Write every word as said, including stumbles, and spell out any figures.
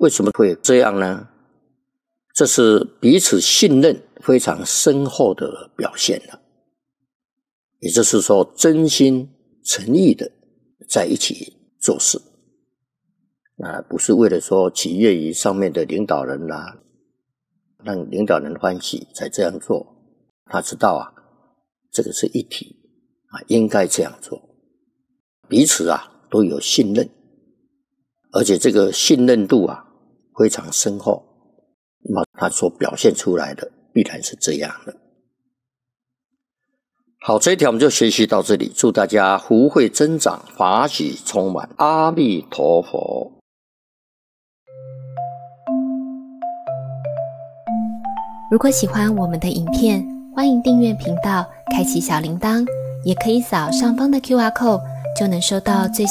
为什么会这样呢？这是彼此信任非常深厚的表现了，也就是说真心诚意的在一起做事，那不是为了说取悦于上面的领导人啦、啊，让领导人欢喜才这样做。他知道啊，这个是一体啊，应该这样做。彼此啊都有信任，而且这个信任度啊非常深厚，那么他所表现出来的必然是这样的。好，这一条我们就学习到这里，祝大家福慧增长，法喜充满，阿弥陀佛。 如果喜欢我们的影片，欢迎订阅频道，开启小铃铛，也可以扫上方的 Q R code， 就能收到最新